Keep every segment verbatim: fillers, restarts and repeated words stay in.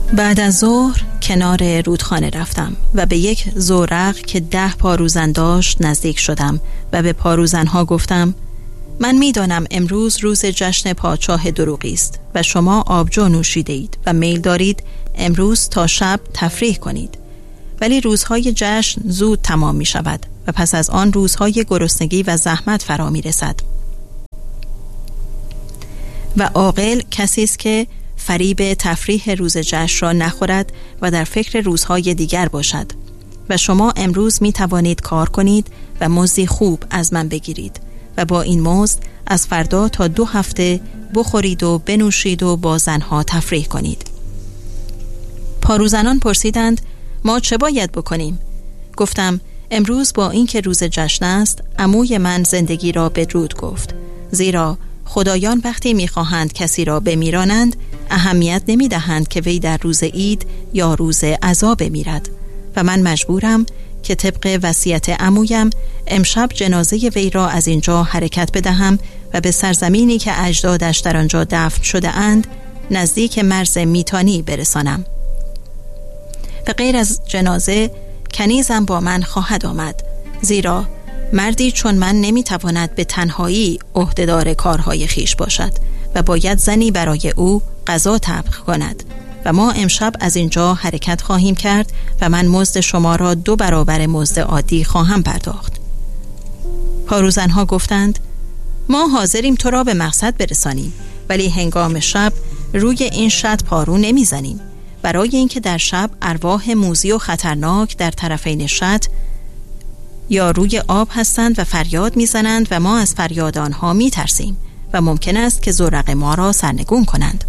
بعد از ظهر کنار رودخانه رفتم و به یک زورق که ده پاروزن داشت نزدیک شدم و به پاروزنها گفتم من میدانم امروز روز جشن پادشاه دروغی است و شما آبجو نوشیده اید و میل دارید امروز تا شب تفریح کنید، ولی روزهای جشن زود تمام می شود و پس از آن روزهای گرسنگی و زحمت فرا می رسد و عاقل کسی است که فریب تفریح روز جشن را نخورد و در فکر روزهای دیگر باشد و شما امروز می توانید کار کنید و مزدی خوب از من بگیرید و با این مزد از فردا تا دو هفته بخورید و بنوشید و با زنها تفریح کنید. پاروزنان پرسیدند ما چه باید بکنیم؟ گفتم امروز با اینکه روز جشن است عموی من زندگی را بدرود گفت، زیرا خدایان وقتی می‌خواهند کسی را بمیرانند اهمیت نمی‌دهند که وی در روز عید یا روز عزا بمیرد و من مجبورم که طبق وصیت عمویم امشب جنازه وی را از اینجا حرکت بدهم و به سرزمینی که اجدادش در آنجا دفن شده اند نزدیک مرز میتانی برسانم و غیر از جنازه کنیزم با من خواهد آمد، زیرا مردی چون من نمیتواند به تنهایی عهدهدار کارهای خیش باشد و باید زنی برای او غذا طبخ کند و ما امشب از اینجا حرکت خواهیم کرد و من مزد شما را دو برابر مزد عادی خواهم پرداخت. پاروزنها گفتند ما حاضریم تو را به مقصد برسانیم، ولی هنگام شب روی این شط پارو نمیزنیم، برای اینکه در شب ارواح موذی و خطرناک در طرفین شط یا روی آب هستند و فریاد میزنند و ما از فریاد آنها میترسیم و ممکن است که زورق ما را سرنگون کنند.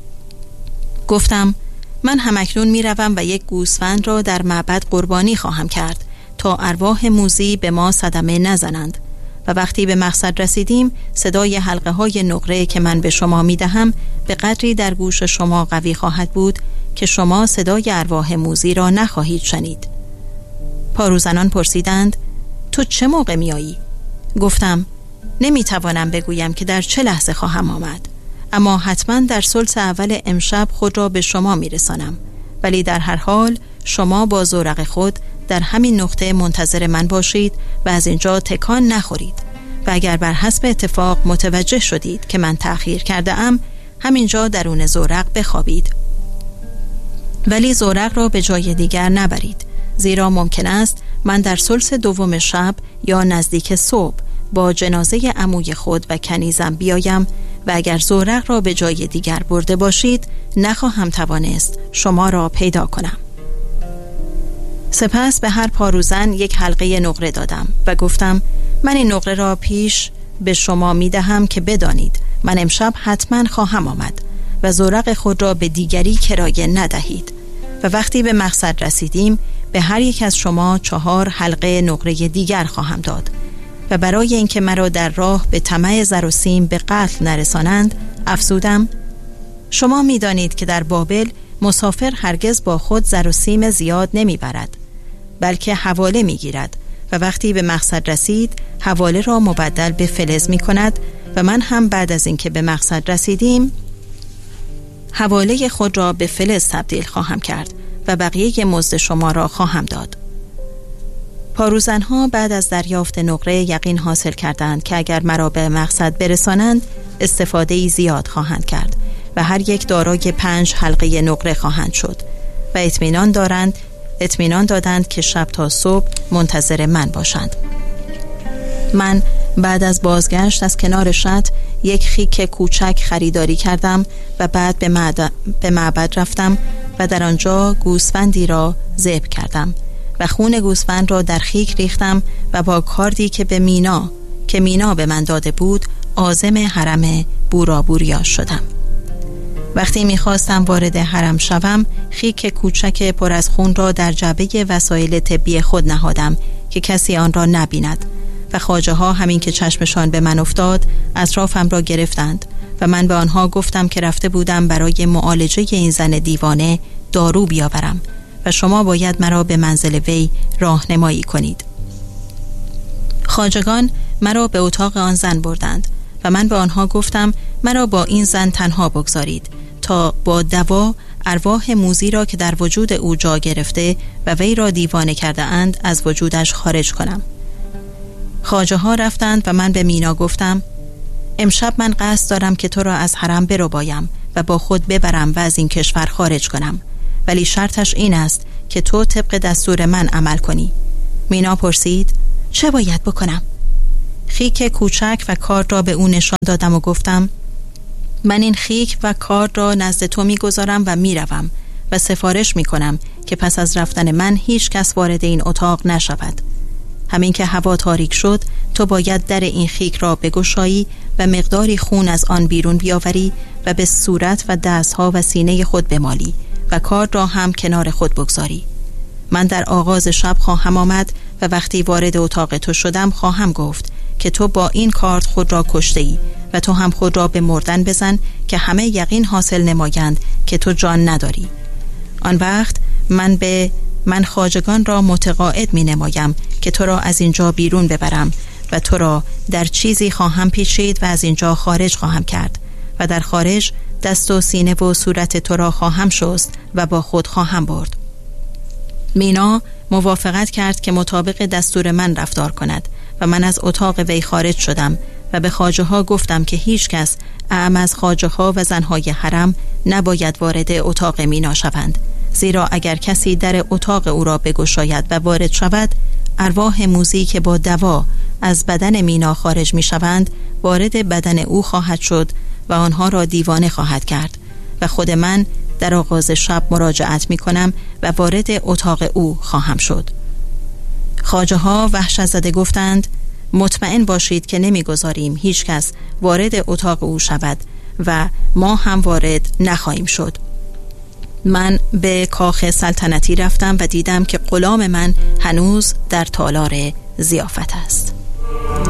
گفتم من همکنون میروم و یک گوسفند را در معبد قربانی خواهم کرد تا ارواح موذی به ما صدمه نزنند و وقتی به مقصد رسیدیم صدای حلقه های نقره که من به شما میدهم به قدری در گوش شما قوی خواهد بود که شما صدای ارواح موذی را نخواهید شنید. پاروزنان پرسیدند تو چه موقع میایی؟ گفتم نمیتوانم بگویم که در چه لحظه خواهم آمد، اما حتما در ثلث اول امشب خود را به شما میرسانم، ولی در هر حال شما با زورق خود در همین نقطه منتظر من باشید و از اینجا تکان نخورید و اگر بر حسب اتفاق متوجه شدید که من تأخیر کرده ام همینجا درون زورق بخوابید، ولی زورق را به جای دیگر نبرید، زیرا ممکن است من در ثلث دوم شب یا نزدیک صبح با جنازه عموی خود و کنیزم بیایم و اگر زورق را به جای دیگر برده باشید نخواهم توانست شما را پیدا کنم. سپس به هر پاروزن یک حلقه نقره دادم و گفتم من این نقره را پیش به شما می دهم که بدانید من امشب حتما خواهم آمد و زورق خود را به دیگری کرایه ندهید و وقتی به مقصد رسیدیم به هر یک از شما چهار حلقه نقره دیگر خواهم داد و برای اینکه مرا در راه به طمع زر و سیم به قتل نرسانند افزودم شما می دانید که در بابل مسافر هرگز با خود زر و سیم زیاد نمی برد، بلکه حواله می گیرد و وقتی به مقصد رسید حواله را مبدل به فلز می کند و من هم بعد از اینکه به مقصد رسیدیم حواله خود را به فلز تبدیل خواهم کرد و بقیه مزد شما را خواهم داد. پاروزنها بعد از دریافت نقره یقین حاصل کردند که اگر مرا به مقصد برسانند استفاده زیاد خواهند کرد و هر یک دارای پنج حلقه نقره خواهند شد و اطمینان دارند اطمینان دادند که شب تا صبح منتظر من باشند. من بعد از بازگشت از کنار شط یک خیک کوچک خریداری کردم و بعد به معبد, به معبد رفتم و در آنجا گوسفندی را ذبح کردم و خون گوسفند را در خیک ریختم و با کاردی که به مینا که مینا به من داده بود عازم حرم بورابوریا شدم. وقتی میخواستم وارد حرم شوم خیک کوچک پر از خون را در جعبه وسایل طبی خود نهادم که کسی آن را نبیند و خواجه ها همین که چشمشان به من افتاد اطرافم را گرفتند و من به آنها گفتم که رفته بودم برای معالجه این زن دیوانه دارو بیاورم و شما باید مرا به منزل وی راهنمایی کنید. خواجگان مرا به اتاق آن زن بردند و من به آنها گفتم مرا با این زن تنها بگذارید تا با دوا ارواح موذی را که در وجود او جا گرفته و وی را دیوانه کرده اند از وجودش خارج کنم. خواجه ها رفتند و من به مینا گفتم امشب من قصد دارم که تو را از حرم بربایم و با خود ببرم و از این کشور خارج کنم، ولی شرطش این است که تو طبق دستور من عمل کنی. مینا پرسید چه باید بکنم؟ خیک کوچک و کارد را به او نشان دادم و گفتم من این خیک و کارد را نزد تو میگذارم و میروم و سفارش میکنم که پس از رفتن من هیچ کس وارد این اتاق نشود. همین که هوا تاریک شد تو باید در این خیک را بگشایی و مقداری خون از آن بیرون بیاوری و به صورت و دستها و سینه خود بمالی و کارد را هم کنار خود بگذاری. من در آغاز شب خواهم آمد و وقتی وارد اتاق تو شدم خواهم گفت که تو با این کارد خود را کشته ای و تو هم خود را به مردن بزن که همه یقین حاصل نمایند که تو جان نداری. آن وقت من به من خواجگان را متقاعد می نمایم که تو را از اینجا بیرون ببرم و تو را در چیزی خواهم پیچید و از اینجا خارج خواهم کرد و در خارج دست و سینه و صورت تو را خواهم شست و با خود خواهم برد. مینا موافقت کرد که مطابق دستور من رفتار کند و من از اتاق وی خارج شدم و به خواجه ها گفتم که هیچ کس اعم از خواجه ها و زنهای حرم نباید وارد اتاق مینا شوند، زیرا اگر کسی در اتاق او را بگشاید و وارد شود ارواح موذی که با دوا از بدن مینا خارج می شوند وارد بدن او خواهد شد و آنها را دیوانه خواهد کرد و خود من در آغاز شب مراجعت می کنم و وارد اتاق او خواهم شد. خواجه ها وحشت زده گفتند مطمئن باشید که نمی گذاریم هیچ کس وارد اتاق او شود و ما هم وارد نخواهیم شد. من به کاخ سلطنتی رفتم و دیدم که غلام من هنوز در تالار ضیافت است.